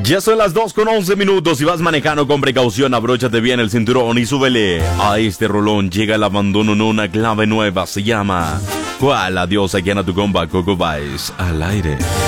Ya son las 2:11. Si vas manejando con precaución, abróchate bien el cinturón y súbele a este rolón. Llega el abandono en una clave nueva. Se llama ¿Cuál? Adiós, aquí en tu compa Coco Vice al aire.